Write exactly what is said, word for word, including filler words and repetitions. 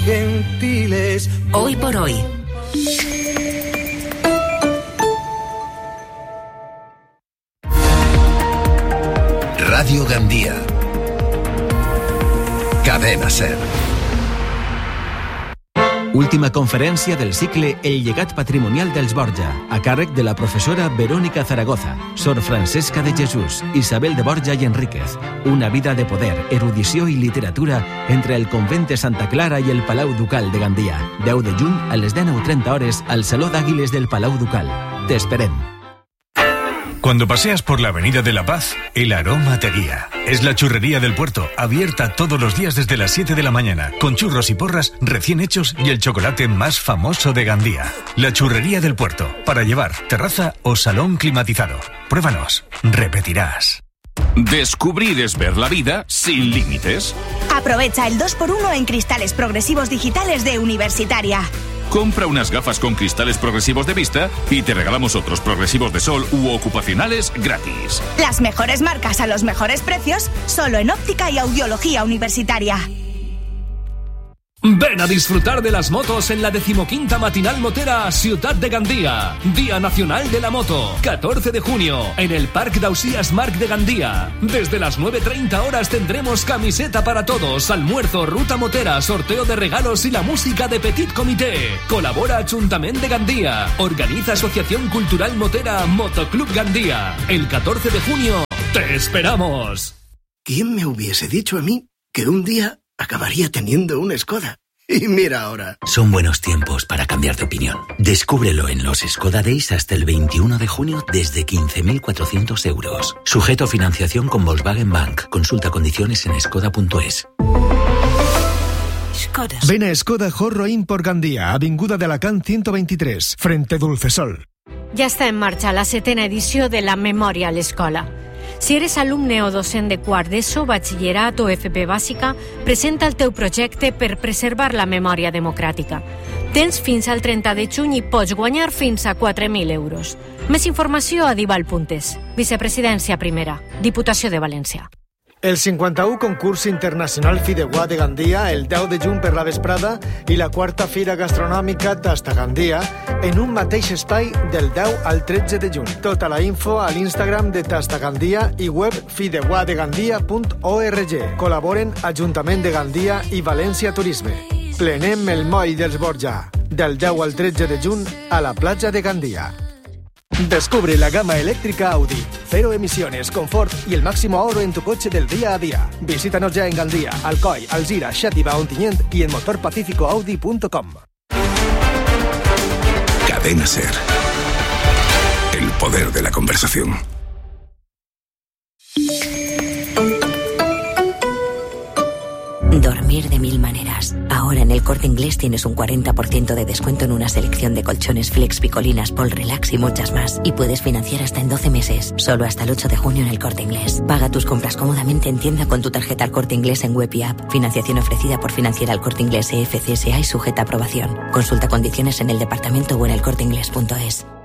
gentiles. Hoy por hoy. Radio Gandía. Cadena Ser. Última conferència del cicle El llegat patrimonial dels Borja, a càrrec de la professora Verónica Zaragoza, Sor Francesca de Jesús, Isabel de Borja i Enríquez. Una vida de poder, erudició i literatura entre el convent de Santa Clara i el Palau Ducal de Gandia. deu de juny a les dinou trenta hores al Saló d'Àguiles del Palau Ducal. Te esperem. Cuando paseas por la Avenida de la Paz, el aroma te guía. Es la Churrería del Puerto, abierta todos los días desde las siete de la mañana, con churros y porras recién hechos y el chocolate más famoso de Gandía. La Churrería del Puerto, para llevar terraza o salón climatizado. Pruébanos, repetirás. Descubrir es ver la vida sin límites. Aprovecha el dos por uno en cristales progresivos digitales de Universitaria. Compra unas gafas con cristales progresivos de vista y te regalamos otros progresivos de sol u ocupacionales gratis. Las mejores marcas a los mejores precios, solo en óptica y audiología Universitaria. Ven a disfrutar de las motos en la decimoquinta matinal motera Ciutat de Gandía. Día Nacional de la Moto, catorce de junio, en el Parc d'Ausias Marc de Gandía. Desde las nueve treinta horas tendremos camiseta para todos, almuerzo, ruta motera, sorteo de regalos y la música de Petit Comité. Colabora Ajuntament de Gandía. Organiza Asociación Cultural Motera Motoclub Gandía. El catorce de junio, ¡te esperamos! ¿Quién me hubiese dicho a mí que un día acabaría teniendo un Skoda? Y mira ahora. Son buenos tiempos para cambiar de opinión. Descúbrelo en los Skoda Days hasta el veintiuno de junio desde quince mil cuatrocientos euros. Sujeto a financiación con Volkswagen Bank. Consulta condiciones en skoda punto es. Ven a Skoda Horro Import Gandía, Avinguda de Alacant ciento veintitrés, frente Dulcesol. Ja està en marxa la setena edició de la Memòria a l'Escola. Si eres alumne o docent de quart d'ESO, batxillerat o F P bàsica, presenta el teu projecte per preservar la memòria democràtica. Tens fins al trenta de juny i pots guanyar fins a quatre mil euros. Més informació a dival punt es. Vicepresidència primera, Diputació de València. El cinquanta-u concurs internacional Fideuà de Gandia el deu de juny per la vesprada i la quarta fira gastronòmica Tasta Gandia en un mateix espai del deu al tretze de juny. Tota la info a l'Instagram de Tasta Gandia i web fideuadegandia punt org. Col·laboren Ajuntament de Gandia i València Turisme. Plenem el moll dels Borja del deu al tretze de juny a la platja de Gandia. Descubre la gama eléctrica Audi. Cero emisiones, confort y el máximo ahorro en tu coche del día a día. Visítanos ya en Gandía, Alcoy, Alzira, Xàtiva, Ontinyent y en motor pacífico audi punto com. Cadena Ser. El poder de la conversación. Dormir de mil maneras. Ahora en el Corte Inglés tienes un cuarenta por ciento de descuento en una selección de colchones Flex, Picolinas, Pol Relax y muchas más. Y puedes financiar hasta en doce meses. Solo hasta el ocho de junio en el Corte Inglés. Paga tus compras cómodamente en tienda con tu tarjeta al Corte Inglés en web y app. Financiación ofrecida por Financiera al Corte Inglés E F C S A y sujeta a aprobación. Consulta condiciones en el departamento o en el corte inglés punto es.